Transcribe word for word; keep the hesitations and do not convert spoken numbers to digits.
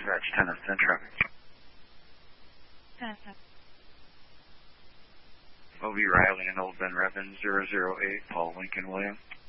Dispatch ten of ten traffic. ten of ten. O B Riley and Old Ben Revin zero zero eight, Paul Lincoln William.